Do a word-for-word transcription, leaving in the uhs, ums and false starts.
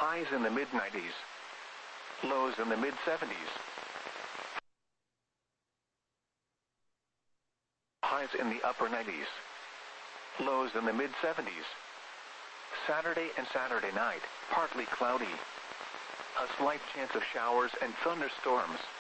Highs in the mid nineties. Lows in the mid seventies. Highs in the upper nineties. Lows in the mid seventies. Saturday and Saturday night, partly cloudy. A slight chance of showers and thunderstorms.